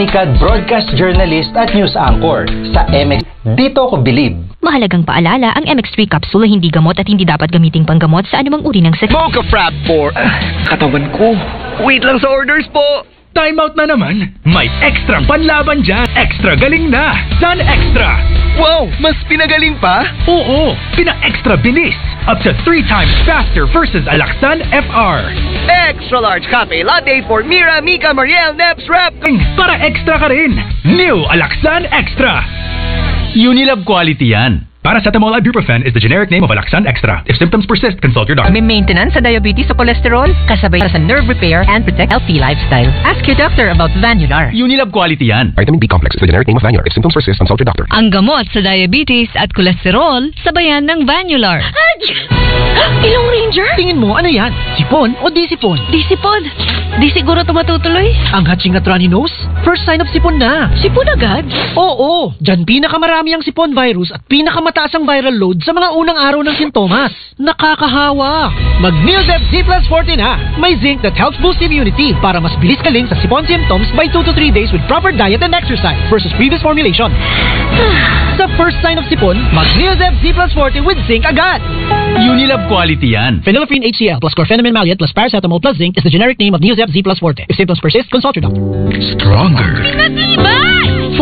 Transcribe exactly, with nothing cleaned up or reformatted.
Sikat broadcast journalist at news anchor sa M X. Dito ko bilib. Mahalagang paalala, ang M X three capsule ay hindi gamot at hindi dapat gamiting panggamot sa anumang uri ng sakit. Mocha Frap for uh, katawan ko. Wait lang sa orders po. Time out na naman. May extra panlaban dyan. Extra galing na. Sun Extra. Wow, mas pinagaling pa? Oo, pina-extra bilis. Up to three times faster versus Alaxan F R. Extra large cafe latte for Mira, Mika, Mariel, Neps, Rep. Para extra ka rin. New Alaxan Extra. Unilab quality yan. Paracetamol ibuprofen is the generic name of Alaxan Extra. If symptoms persist, consult your doctor. May maintenance sa diabetes o cholesterol, kasabay para sa nerve repair and protect healthy lifestyle. Ask your doctor about Vanular. Unilab quality yan. Vitamin B complex is the generic name of Vanular. If symptoms persist, consult your doctor. Ang gamot sa diabetes at kolesterol, sabayan ng Vanular. Ilong Ranger? Tingin mo, ano yan? Sipon o di sipon? Di sipon. Di siguro tumatutuloy. Ang hatching at runny nose? First sign of sipon na. Sipon agad? Oo, dyan pinakamarami ang sipon virus at pinakamataas ang viral load sa mga unang araw ng sintomas. Nakakahawa. Mag-Neosep Z plus forty na. May zinc that helps boost immunity para mas bilis kaling sa sipon symptoms by two to three days with proper diet and exercise versus previous formulation. Sa first sign of sipon, mag-Neosep Z plus forty with zinc agad. Unilab quality yan. Phenylephrine H C L plus chlorpheniramine maleate plus paracetamol plus zinc is the generic name of Neosep Z plus forty. If symptoms persist, consult your doctor. Stronger. Matibay!